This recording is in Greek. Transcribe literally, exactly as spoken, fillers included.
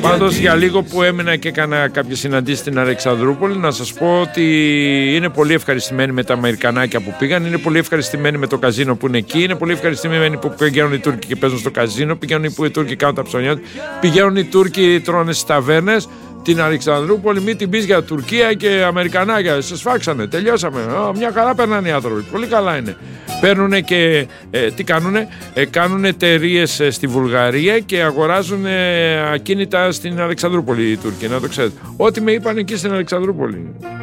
Πάντως για λίγο που έμεινα και έκανα κάποιες συναντήσεις στην Αλεξανδρούπολη, να σας πω ότι είναι πολύ ευχαριστημένοι με τα Αμερικανάκια που πήγαν, είναι πολύ ευχαριστημένοι με το καζίνο που είναι εκεί, είναι πολύ ευχαριστημένοι που πηγαίνουν οι Τούρκοι και παίζουν στο καζίνο, πηγαίνουν που οι Τούρκοι κάνουν τα ψωνιά, πηγαίνουν οι Τούρκοι τρώνε στις ταβέρνες. Την Αλεξανδρούπολη, μην την πεις για Τουρκία και Αμερικανάκια. Σας φάξανε, τελειώσαμε. Α, μια χαρά περνάνε οι άνθρωποι. Πολύ καλά είναι. Παίρνουνε και. Ε, τι κάνουνε, ε, κάνουν εταιρείες ε, στη Βουλγαρία και αγοράζουν ε, ακίνητα στην Αλεξανδρούπολη οι Τούρκοι. Να το ξέρετε. Ό,τι με είπαν εκεί στην Αλεξανδρούπολη.